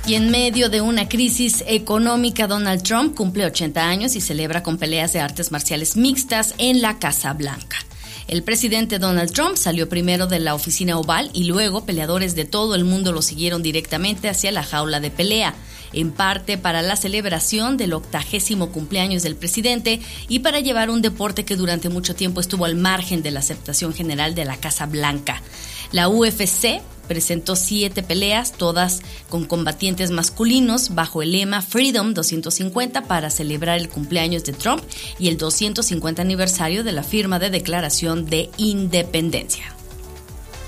Y en medio de una crisis económica, Donald Trump cumple 80 años y celebra con peleas de artes marciales mixtas en la Casa Blanca. El presidente Donald Trump salió primero de la oficina oval y luego peleadores de todo el mundo lo siguieron directamente hacia la jaula de pelea, en parte para la celebración del 80º cumpleaños del presidente y para llevar un deporte que durante mucho tiempo estuvo al margen de la aceptación general de la Casa Blanca. La UFC presentó 7 peleas, todas con combatientes masculinos, bajo el lema Freedom 250 para celebrar el cumpleaños de Trump y el 250 aniversario de la firma de Declaración de Independencia.